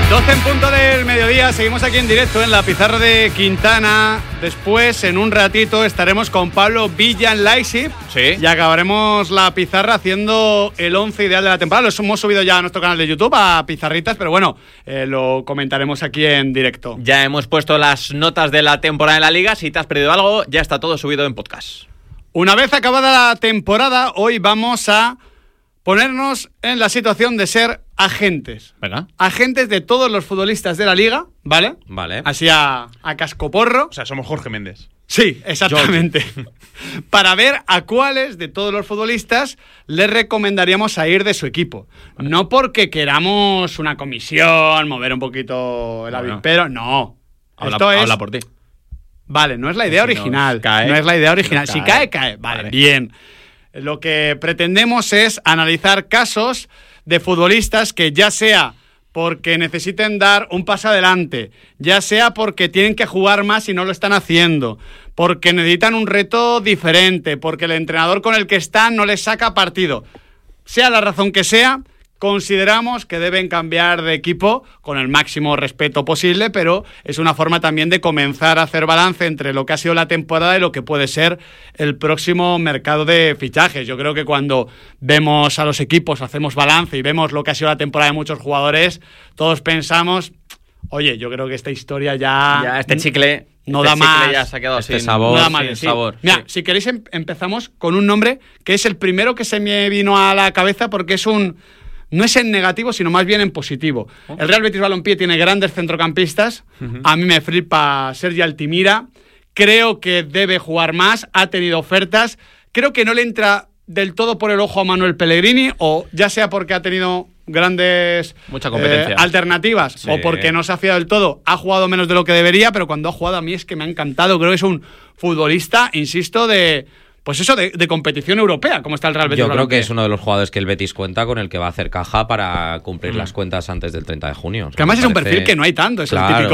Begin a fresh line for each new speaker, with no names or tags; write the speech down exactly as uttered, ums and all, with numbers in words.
doce en punto del mediodía, seguimos aquí en directo en la pizarra de Quintana. Después, en un ratito, estaremos con Pablo Villa en Leipzig.
Sí.
Y acabaremos la pizarra haciendo el once ideal de la temporada. Lo hemos subido ya a nuestro canal de YouTube, a Pizarritas, pero bueno, eh, lo comentaremos aquí en directo.
Ya hemos puesto las notas de la temporada en la Liga. Si te has perdido algo, ya está todo subido en podcast.
Una vez acabada la temporada, hoy vamos a ponernos en la situación de ser agentes.
Venga.
Agentes de todos los futbolistas de la Liga, ¿vale?
Vale.
Así a, a cascoporro.
O sea, somos Jorge Méndez.
Sí, exactamente. Para ver a cuáles de todos los futbolistas les recomendaríamos a ir de su equipo. Vale. No porque queramos una comisión, mover un poquito el avispero, no.
Habla,
Esto es...
habla por ti.
Vale, no es la idea
si
original.
Cae,
no es la idea original.
cae.
Si cae, cae. Vale,
vale,
bien. Lo que pretendemos es analizar casos de futbolistas que ya sea porque necesiten dar un paso adelante, ya sea porque tienen que jugar más y no lo están haciendo, porque necesitan un reto diferente, porque el entrenador con el que están no les saca partido. Sea la razón que sea, consideramos que deben cambiar de equipo con el máximo respeto posible, pero es una forma también de comenzar a hacer balance entre lo que ha sido la temporada y lo que puede ser el próximo mercado de fichajes. Yo creo que cuando vemos a los equipos, hacemos balance y vemos lo que ha sido la temporada de muchos jugadores, todos pensamos, oye, yo creo que esta historia ya...
Ya este chicle...
No
este
da
chicle
más.
Ya se ha quedado
este
sin
sabor.
No da
sin
más, sí.
sabor.
Mira,
sí.
si queréis em- empezamos con un nombre que es el primero que se me vino a la cabeza porque es un... No es en negativo, sino más bien en positivo. Oh. El Real Betis Balompié tiene grandes centrocampistas. Uh-huh. A mí me flipa Sergi Altimira. Creo que debe jugar más. Ha tenido ofertas. Creo que no le entra del todo por el ojo a Manuel Pellegrini, o ya sea porque ha tenido grandes
Mucha competencia.
Eh, alternativas,
sí.
o porque no se ha fiado del todo. Ha jugado menos de lo que debería, pero cuando ha jugado a mí es que me ha encantado. Creo que es un futbolista, insisto, de... Pues eso, de, de competición europea, como está el Real Betis.
Yo creo
Balompié.
que es uno de los jugadores que el Betis cuenta con el que va a hacer caja para cumplir mm. las cuentas antes del treinta de junio. O sea,
que además es
parece...
un perfil que no hay tanto, es
claro.
el típico